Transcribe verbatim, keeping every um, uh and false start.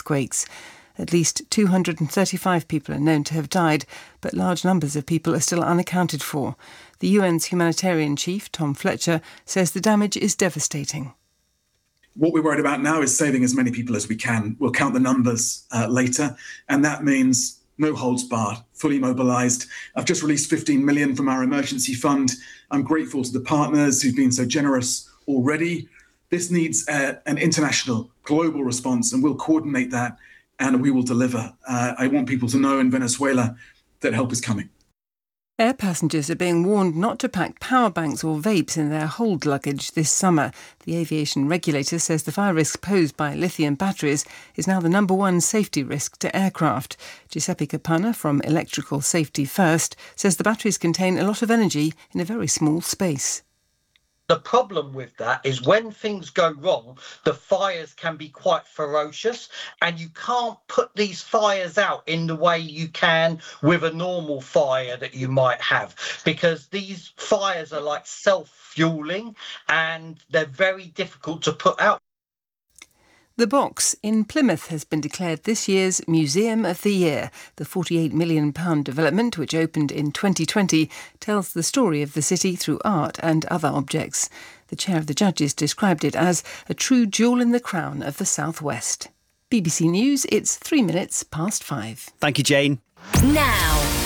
earthquakes. At least two hundred thirty-five people are known to have died, but large numbers of people are still unaccounted for. The U N's humanitarian chief, Tom Fletcher, says the damage is devastating. What we're worried about now is saving as many people as we can. We'll count the numbers uh, later, and that means no holds barred, fully mobilised. I've just released fifteen million from our emergency fund. I'm grateful to the partners who've been so generous already. This needs uh, an international, global response, and we'll coordinate that, and we will deliver. Uh, I want people to know in Venezuela that help is coming. Air passengers are being warned not to pack power banks or vapes in their hold luggage this summer. The aviation regulator says the fire risk posed by lithium batteries is now the number one safety risk to aircraft. Giuseppe Capanna from Electrical Safety First says the batteries contain a lot of energy in a very small space. The problem with that is when things go wrong, the fires can be quite ferocious, and you can't put these fires out in the way you can with a normal fire that you might have, because these fires are like self-fueling and they're very difficult to put out. The Box in Plymouth has been declared this year's Museum of the Year. The forty-eight million pounds development, which opened in twenty twenty, tells the story of the city through art and other objects. The chair of the judges described it as a true jewel in the crown of the South West. B B C News, it's three minutes past five. Thank you, Jane. Now.